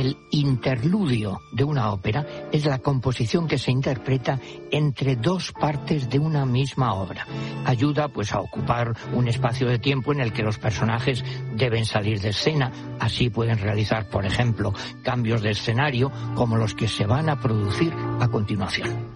El interludio de una ópera es la composición que se interpreta entre dos partes de una misma obra. Ayuda pues a ocupar un espacio de tiempo en el que los personajes deben salir de escena. Así pueden realizar, por ejemplo, cambios de escenario como los que se van a producir a continuación.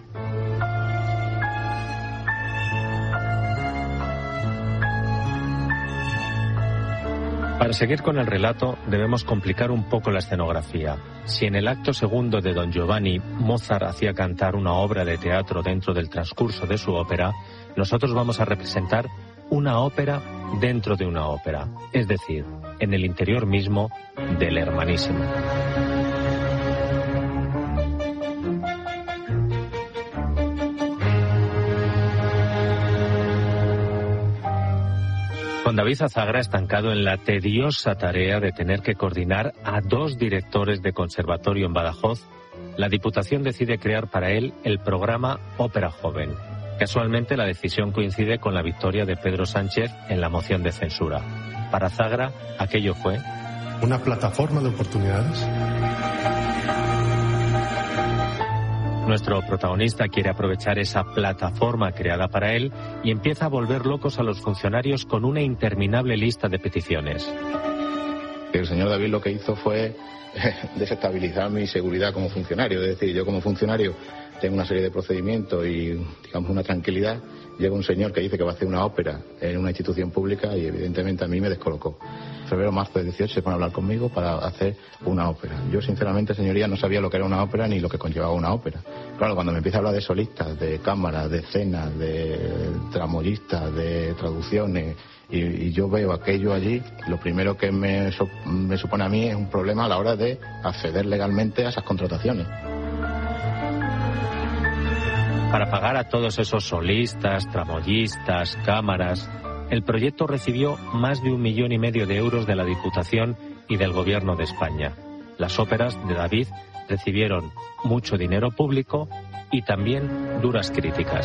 Para seguir con el relato, debemos complicar un poco la escenografía. Si en el acto segundo de Don Giovanni, Mozart hacía cantar una obra de teatro dentro del transcurso de su ópera, nosotros vamos a representar una ópera dentro de una ópera, es decir, en el interior mismo del Hermanísimo. Con David Azagra estancado en la tediosa tarea de tener que coordinar a dos directores de conservatorio en Badajoz, la Diputación decide crear para él el programa Ópera Joven. Casualmente la decisión coincide con la victoria de Pedro Sánchez en la moción de censura. Para Azagra, aquello fue una plataforma de oportunidades. Nuestro protagonista quiere aprovechar esa plataforma creada para él y empieza a volver locos a los funcionarios con una interminable lista de peticiones. El señor David lo que hizo fue desestabilizar mi seguridad como funcionario. Es decir, yo como funcionario tengo una serie de procedimientos y, digamos, una tranquilidad. Llega un señor que dice que va a hacer una ópera en una institución pública y evidentemente a mí me descolocó. Febrero, marzo de 18 se pone a hablar conmigo para hacer una ópera. Yo sinceramente, señoría, no sabía lo que era una ópera ni lo que conllevaba una ópera. Claro, cuando me empieza a hablar de solistas, de cámaras, de escenas, de tramoyistas, de traducciones, y yo veo aquello allí, lo primero que me supone a mí es un problema a la hora de acceder legalmente a esas contrataciones. Para pagar a todos esos solistas, tramoyistas, cámaras, el proyecto recibió más de 1,5 millones de euros de la Diputación y del Gobierno de España. Las óperas de David recibieron mucho dinero público y también duras críticas.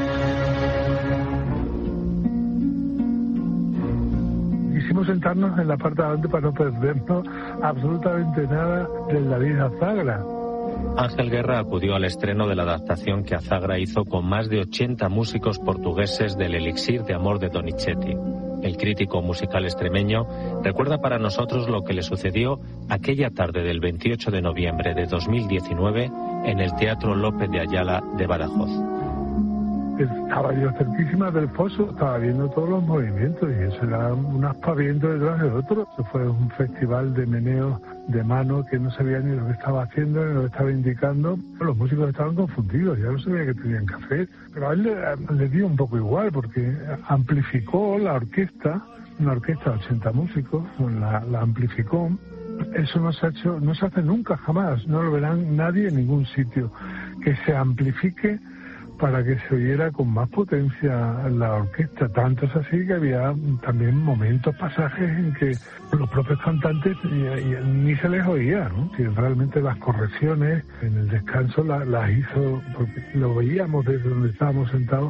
Quisimos sentarnos en la parte de adelante para no perdernos absolutamente nada del David Azagra. Ángel Guerra acudió al estreno de la adaptación que Azagra hizo con más de 80 músicos portugueses del Elixir de Amor de Donizetti. El crítico musical extremeño recuerda para nosotros lo que le sucedió aquella tarde del 28 de noviembre de 2019 en el Teatro López de Ayala de Badajoz. Estaba yo cerquísima del foso, estaba viendo todos los movimientos y eso era un aspaviento detrás del otro. Eso fue un festival de meneos de mano que no sabía ni lo que estaba haciendo ni lo que estaba indicando. Los músicos estaban confundidos, ya no sabía qué tenían que hacer. Pero a él le dio un poco igual porque amplificó la orquesta, una orquesta de 80 músicos, la amplificó. Eso no se hace nunca, jamás, no lo verán nadie en ningún sitio. Que se amplifique para que se oyera con más potencia la orquesta. Tanto es así que había también momentos, pasajes en que los propios cantantes ni se les oía, ¿no? Que realmente las correcciones en el descanso las hizo, porque lo veíamos desde donde estábamos sentados,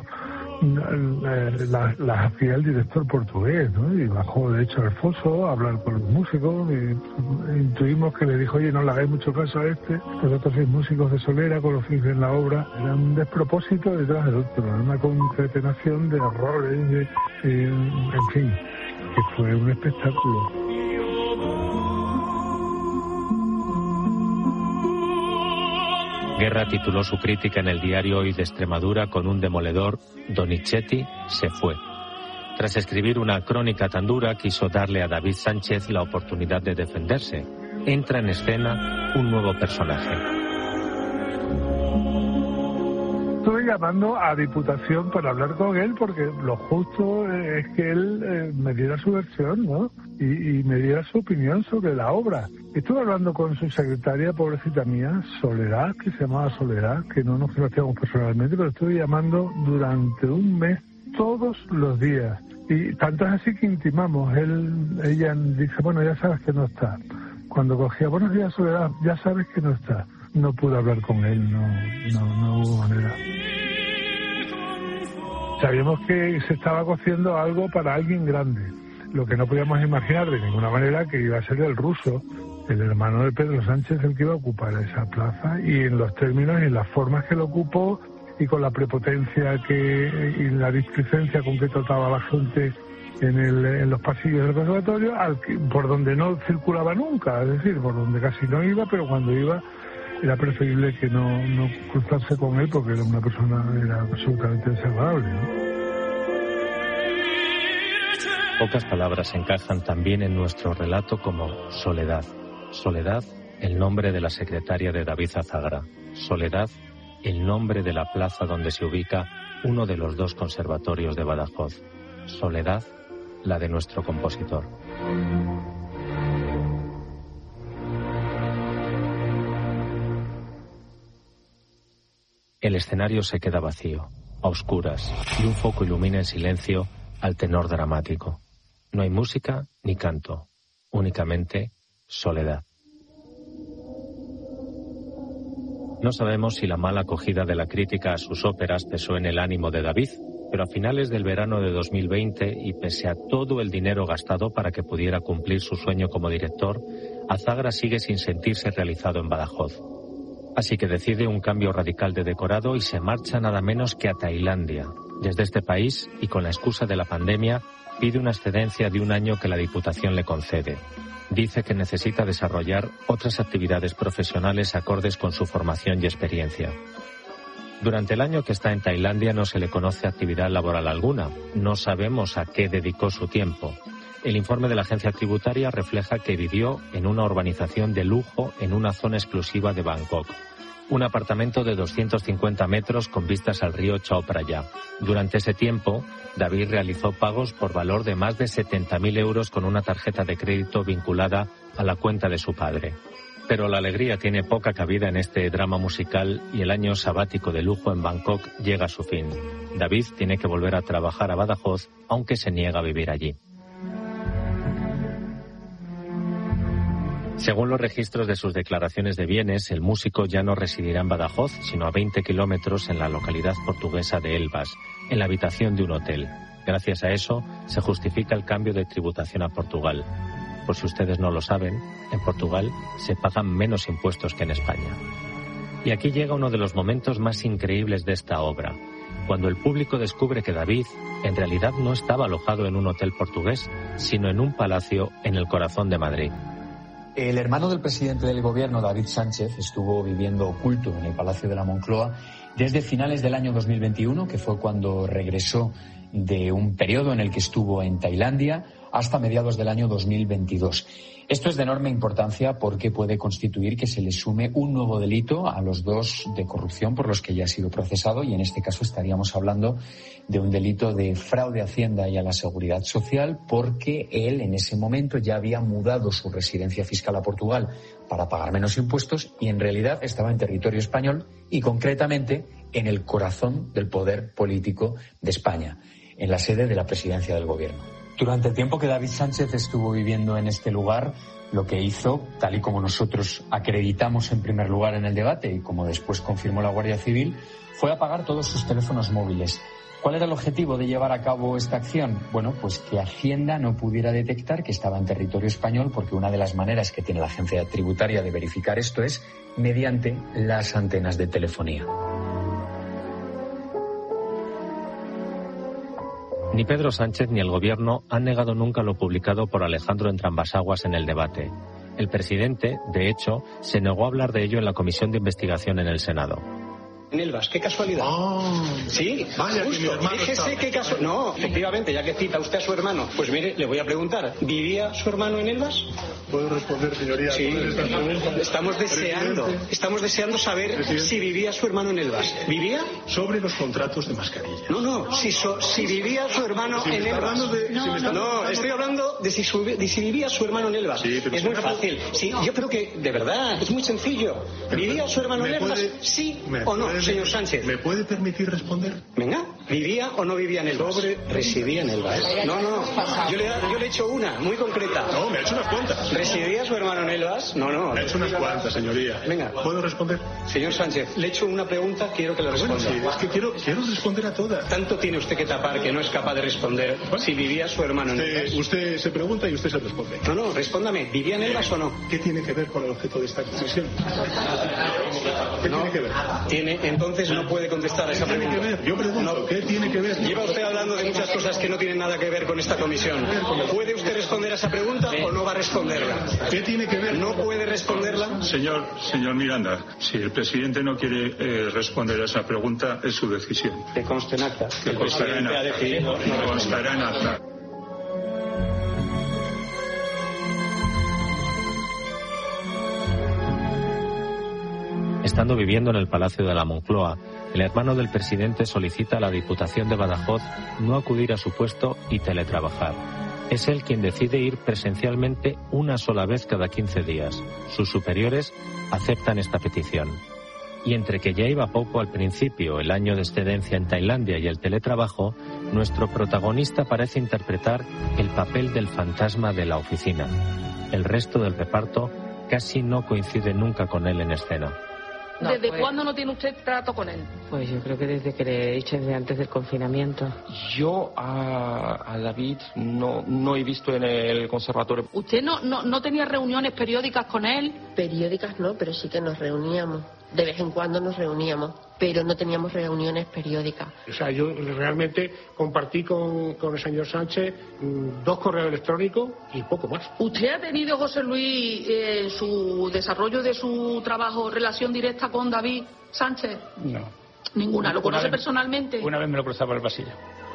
las hacía el director portugués, ¿no? Y bajó de hecho al foso a hablar con los músicos y intuimos que le dijo, oye, no le hagáis mucho caso a los otros 6 músicos de solera con los fines en la obra. Era un despropósito detrás del otro, era una concatenación de errores, en fin, que fue un espectáculo. Guerra tituló su crítica en el diario Hoy de Extremadura con un demoledor: Donizetti se fue. Tras escribir una crónica tan dura, quiso darle a David Sánchez la oportunidad de defenderse. Entra en escena un nuevo personaje. Estuve llamando a Diputación para hablar con él porque lo justo es que él me diera su versión, ¿no? Y me diera su opinión sobre la obra. Estuve hablando con su secretaria, pobrecita mía, Soledad, que se llamaba Soledad, que no nos conocíamos personalmente, pero estuve llamando durante un mes todos los días. Y tanto es así que intimamos. Ella dice, bueno, ya sabes que no está. Cuando cogía, buenos días, Soledad, ya sabes que no está. No pude hablar con él, no hubo manera. Sabíamos que se estaba cociendo algo para alguien grande. Lo que no podíamos imaginar de ninguna manera que iba a ser el ruso, el hermano de Pedro Sánchez el que iba a ocupar esa plaza, y en los términos y en las formas que lo ocupó, y con la prepotencia y la displicencia con que trataba a la gente en los pasillos del conservatorio, por donde no circulaba nunca, es decir, por donde casi no iba, pero cuando iba era preferible que no cruzarse con él, porque era una persona absolutamente desagradable, ¿no? Pocas palabras encajan también en nuestro relato como Soledad. Soledad, el nombre de la secretaria de David Azagra. Soledad, el nombre de la plaza donde se ubica uno de los 2 conservatorios de Badajoz. Soledad, la de nuestro compositor. El escenario se queda vacío, a oscuras, y un foco ilumina en silencio al tenor dramático. No hay música ni canto, únicamente soledad. No sabemos si la mala acogida de la crítica a sus óperas pesó en el ánimo de David, pero a finales del verano de 2020, y pese a todo el dinero gastado para que pudiera cumplir su sueño como director, Azagra sigue sin sentirse realizado en Badajoz. Así que decide un cambio radical de decorado y se marcha nada menos que a Tailandia. Desde este país, y con la excusa de la pandemia, pide una excedencia de 1 año que la Diputación le concede. Dice que necesita desarrollar otras actividades profesionales acordes con su formación y experiencia. Durante el año que está en Tailandia no se le conoce actividad laboral alguna. No sabemos a qué dedicó su tiempo. El informe de la agencia tributaria refleja que vivió en una urbanización de lujo en una zona exclusiva de Bangkok. Un apartamento de 250 metros con vistas al río Chao Phraya. Durante ese tiempo, David realizó pagos por valor de más de 70.000 euros con una tarjeta de crédito vinculada a la cuenta de su padre. Pero la alegría tiene poca cabida en este drama musical y el año sabático de lujo en Bangkok llega a su fin. David tiene que volver a trabajar a Badajoz, aunque se niega a vivir allí. Según los registros de sus declaraciones de bienes, el músico ya no residirá en Badajoz, sino a 20 kilómetros en la localidad portuguesa de Elvas, en la habitación de un hotel. Gracias a eso, se justifica el cambio de tributación a Portugal. Por si ustedes no lo saben, en Portugal se pagan menos impuestos que en España. Y aquí llega uno de los momentos más increíbles de esta obra, cuando el público descubre que David en realidad no estaba alojado en un hotel portugués, sino en un palacio en el corazón de Madrid. El hermano del presidente del gobierno, David Sánchez, estuvo viviendo oculto en el Palacio de la Moncloa desde finales del año 2021, que fue cuando regresó de un periodo en el que estuvo en Tailandia, hasta mediados del año 2022. Esto es de enorme importancia porque puede constituir que se le sume un nuevo delito a los 2 de corrupción por los que ya ha sido procesado, y en este caso estaríamos hablando de un delito de fraude a Hacienda y a la Seguridad Social, porque él en ese momento ya había mudado su residencia fiscal a Portugal para pagar menos impuestos y en realidad estaba en territorio español y concretamente en el corazón del poder político de España, en la sede de la presidencia del gobierno. Durante el tiempo que David Sánchez estuvo viviendo en este lugar, lo que hizo, tal y como nosotros acreditamos en primer lugar en el debate y como después confirmó la Guardia Civil, fue apagar todos sus teléfonos móviles. ¿Cuál era el objetivo de llevar a cabo esta acción? Bueno, pues que Hacienda no pudiera detectar que estaba en territorio español, porque una de las maneras que tiene la agencia tributaria de verificar esto es mediante las antenas de telefonía. Ni Pedro Sánchez ni el gobierno han negado nunca lo publicado por Alejandro Entrambassaguas en el debate. El presidente, de hecho, se negó a hablar de ello en la comisión de investigación en el Senado. En Elvas, qué casualidad. Oh, sí, vaya, justo. Fíjese qué casualidad. No, efectivamente, ya que cita usted a su hermano, pues mire, le voy a preguntar, ¿vivía su hermano en Elvas? ¿Puedo responder, señoría? Sí, estamos deseando saber, ¿presidente?, si vivía su hermano en Elvas. ¿Vivía? Sobre los contratos de mascarilla. No, si vivía su hermano en Elvas. Estoy hablando de si vivía su hermano en Elvas. Sí, es muy fácil. Sí, yo creo que, de verdad, es muy sencillo. ¿Vivía su hermano en Elvas? ¿Sí o no, señor Sánchez? ¿Me puede permitir responder? Venga, ¿vivía o no vivía en Elvas? Residía en Elvas. No, yo le he hecho una, muy concreta. No, me ha hecho unas cuantas. ¿Residía su hermano en Elvas? No. He hecho unas cuantas, señoría. Venga. ¿Puedo responder? Señor Sánchez, le he hecho una pregunta, quiero que le responda. Bueno, sí, es que quiero responder a todas. Tanto tiene usted que tapar que no es capaz de responder si vivía su hermano en Elvas. Usted se pregunta y usted se responde. No, respóndame. ¿Vivía en Elvas o no? ¿Qué tiene que ver con el objeto de esta comisión? ¿Qué tiene que ver? Entonces no puede contestar a esa pregunta. ¿Qué tiene que ver? Yo pregunto, ¿qué tiene que ver? Lleva usted hablando de muchas cosas que no tienen nada que ver con esta comisión. ¿Puede usted responder a esa pregunta o no va a responderla? ¿Qué tiene que ver? ¿No puede responderla? Señor Miranda, si el presidente no quiere responder a esa pregunta, es su decisión. Que conste en acta. Que constará en acta. Constará en acta. Estando viviendo en el Palacio de la Moncloa, el hermano del presidente solicita a la Diputación de Badajoz no acudir a su puesto y teletrabajar. Es él quien decide ir presencialmente una sola vez cada 15 días. Sus superiores aceptan esta petición. Y entre que ya iba poco al principio, el año de excedencia en Tailandia y el teletrabajo, nuestro protagonista parece interpretar el papel del fantasma de la oficina. El resto del reparto casi no coincide nunca con él en escena. ¿Desde cuándo no tiene usted trato con él? Pues yo creo que desde que le he dicho, desde antes del confinamiento. Yo a David no he visto en el conservatorio. ¿Usted no tenía reuniones periódicas con él? Periódicas no, pero sí que nos reuníamos. De vez en cuando nos reuníamos, pero no teníamos reuniones periódicas. O sea, yo realmente compartí con el señor Sánchez 2 correos electrónicos y poco más. ¿Usted ha tenido, José Luis, en su desarrollo de su trabajo, relación directa con David Sánchez? No. ¿Ninguna? ¿Lo conoce personalmente? Una vez me lo cruzaba por el pasillo.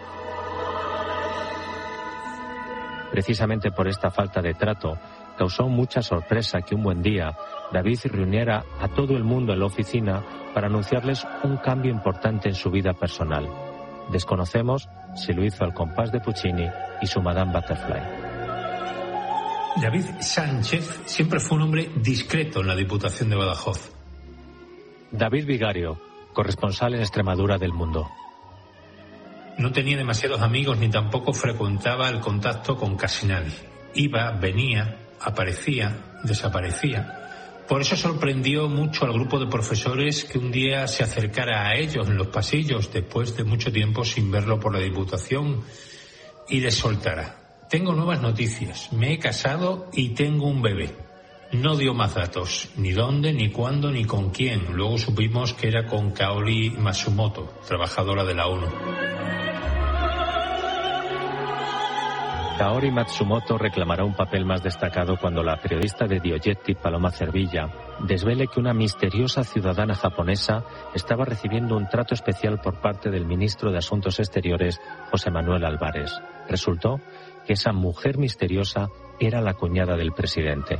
Precisamente por esta falta de trato, causó mucha sorpresa que un buen día David reuniera a todo el mundo en la oficina para anunciarles un cambio importante en su vida personal. Desconocemos si lo hizo al compás de Puccini y su Madame Butterfly. David Sánchez siempre fue un hombre discreto en la Diputación de Badajoz. David Vigario, corresponsal en Extremadura del Mundo. No tenía demasiados amigos ni tampoco frecuentaba el contacto con casi nadie. Iba, venía, aparecía, desaparecía. Por eso sorprendió mucho al grupo de profesores que un día se acercara a ellos en los pasillos después de mucho tiempo sin verlo por la Diputación y les soltara: tengo nuevas noticias, me he casado y tengo un bebé. No dio más datos, ni dónde, ni cuándo, ni con quién. Luego supimos que era con Kaori Matsumoto, trabajadora de la ONU. Kaori Matsumoto reclamará un papel más destacado cuando la periodista de Diogetti, Paloma Cervilla, desvele que una misteriosa ciudadana japonesa estaba recibiendo un trato especial por parte del ministro de Asuntos Exteriores, José Manuel Álvarez. Resultó que esa mujer misteriosa era la cuñada del presidente.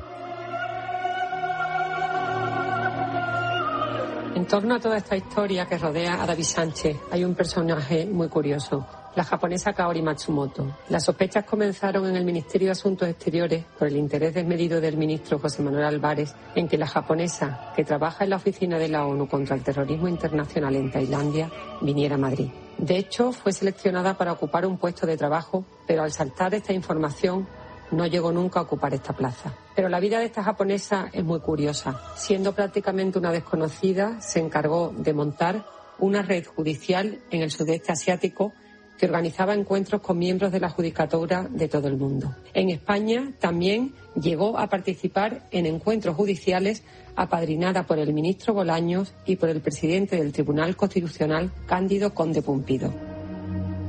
En torno a toda esta historia que rodea a David Sánchez hay un personaje muy curioso: la japonesa Kaori Matsumoto. Las sospechas comenzaron en el Ministerio de Asuntos Exteriores por el interés desmedido del ministro José Manuel Álvarez en que la japonesa, que trabaja en la oficina de la ONU contra el terrorismo internacional en Tailandia, viniera a Madrid. De hecho, fue seleccionada para ocupar un puesto de trabajo, pero al saltar esta información no llegó nunca a ocupar esta plaza. Pero la vida de esta japonesa es muy curiosa. Siendo prácticamente una desconocida, se encargó de montar una red judicial en el sudeste asiático que organizaba encuentros con miembros de la judicatura de todo el mundo. En España también llegó a participar en encuentros judiciales apadrinada por el ministro Bolaños y por el presidente del Tribunal Constitucional, Cándido Conde Pumpido.